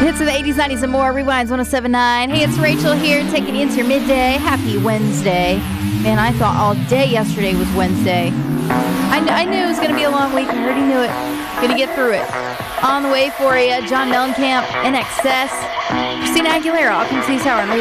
Hits of the 80s, 90s, and more. Rewinds 1079. Hey, it's Rachel here, taking you into your midday. Happy Wednesday. Man, I thought all day yesterday was Wednesday. I knew it was going to be a long week. I already knew it. Going to get through it. On the way for you, John Mellencamp, In Excess, Christina Aguilera, up in C's Tower.